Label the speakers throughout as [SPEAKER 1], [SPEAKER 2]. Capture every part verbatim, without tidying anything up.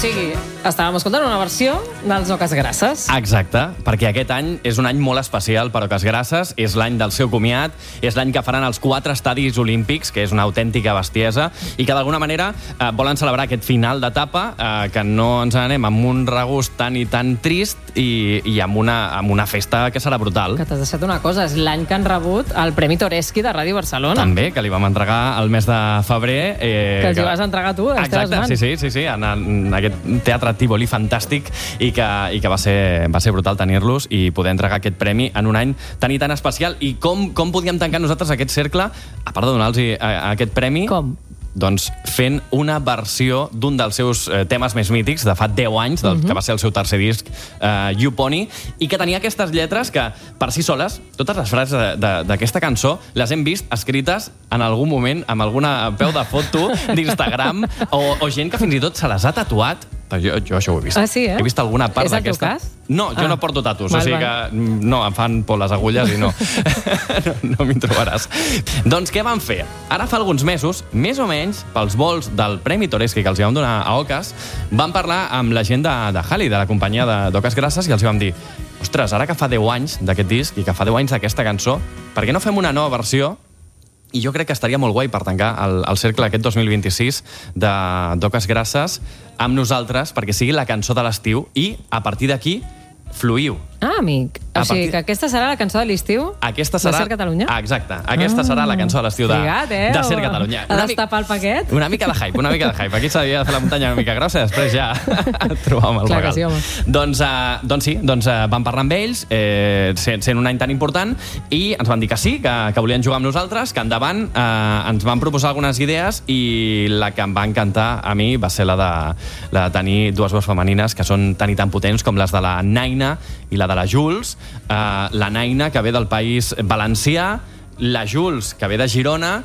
[SPEAKER 1] sigui, estàvem escoltant una versió dels Oques Grasses.
[SPEAKER 2] Exacte, perquè aquest any és un any molt especial per Oques Grasses, és l'any del seu comiat, és l'any que faran els quatre estadis olímpics, que és una autèntica bestiesa, i que d'alguna manera eh, volen celebrar aquest final d'etapa, eh, que no ens anem amb un regust tan i tan trist i, i amb, una, amb una festa que serà brutal.
[SPEAKER 1] Que t'has deixat una cosa, és l'any que han rebut el Premi Toreschi de Ràdio Barcelona.
[SPEAKER 2] També, que li vam entregar el mes de febrer. Eh,
[SPEAKER 1] que els hi vas entregar tu, a les teves mans.
[SPEAKER 2] Sí, sí, sí, sí, en, en aquest teatre Tívoli fantàstic i que, i que va, ser, va ser brutal tenir-los i poder entregar aquest premi en un any tan i tan especial. I com, com podíem tancar nosaltres aquest cercle, a part de donar-los aquest premi?
[SPEAKER 1] Com?
[SPEAKER 2] Doncs fent una versió d'un dels seus eh, temes més mítics de fa deu anys, del, uh-huh. que va ser el seu tercer disc, eh, You Pony, i que tenia aquestes lletres que, per si soles, totes les frases d'aquesta cançó les hem vist escrites en algun moment amb alguna peu de foto d'Instagram o, o gent que fins i tot se les ha tatuat. Jo, jo això ho he vist.
[SPEAKER 1] Ah, sí, eh?
[SPEAKER 2] He vist alguna part
[SPEAKER 1] És
[SPEAKER 2] d'aquesta.
[SPEAKER 1] el teu cas?
[SPEAKER 2] No, jo
[SPEAKER 1] ah.
[SPEAKER 2] no porto tatus,
[SPEAKER 1] val,
[SPEAKER 2] o sigui
[SPEAKER 1] val.
[SPEAKER 2] que no, em fan por les agulles i no. no, no m'hi trobaràs. Doncs què van fer? Ara fa alguns mesos, més o menys, pels vols del Premi Toreschi que els vam donar a Oques, van parlar amb la gent de, de Halley, de la companyia d'Oques Grasses, i els vam dir, ostres, ara que fa deu anys d'aquest disc i que fa deu anys d'aquesta cançó, per què no fem una nova versió? I jo crec que estaria molt guai per tancar el, el cercle aquest dos mil vint-i-sis d'Oques Grasses amb nosaltres, perquè sigui la cançó de l'estiu i, a partir d'aquí, fluïu.
[SPEAKER 1] Ah, amic. O
[SPEAKER 2] A
[SPEAKER 1] sigui
[SPEAKER 2] partir-
[SPEAKER 1] que aquesta serà la cançó de l'estiu
[SPEAKER 2] Aquesta serà...
[SPEAKER 1] de Ser Catalunya?
[SPEAKER 2] Ah, exacte. Aquesta ah. serà la cançó de l'estiu de,
[SPEAKER 1] Figat, eh?
[SPEAKER 2] de Ser Catalunya.
[SPEAKER 1] Ha destapar el paquet?
[SPEAKER 2] Una mica de hype, una mica de hype. Aquí s'havia de fer la muntanya una mica grossa i després ja trobàvem el
[SPEAKER 1] Clar
[SPEAKER 2] regal.
[SPEAKER 1] que sí, home.
[SPEAKER 2] Doncs, uh, doncs sí, doncs, uh, vam parlar amb ells, eh, sent, sent un any tan important, i ens van dir que sí, que, que volien jugar amb nosaltres, que endavant eh, ens van proposar algunes idees i la que em va encantar a mi va ser la de, la de tenir dues veus femenines que són tan i tan potents com les de la Naina i la de la Jules. Uh, la Naina, que ve del País Valencià, la Jules, que ve de Girona,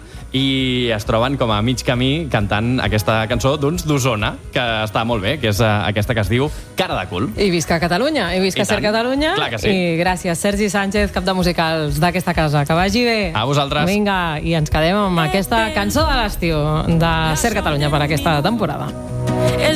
[SPEAKER 2] i es troben com a mig camí cantant aquesta cançó d'uns d'Osona, que està molt bé, que és uh, aquesta que es diu Cara de cul.
[SPEAKER 1] I visca Catalunya, i visca
[SPEAKER 2] I
[SPEAKER 1] Ser
[SPEAKER 2] tant.
[SPEAKER 1] Catalunya.
[SPEAKER 2] Clar que sí.
[SPEAKER 1] I gràcies, Sergi Sánchez, cap de musicals d'aquesta casa. Que vagi bé.
[SPEAKER 2] A vosaltres.
[SPEAKER 1] Vinga, i ens quedem amb aquesta cançó de l'estiu de Ser Catalunya per aquesta temporada.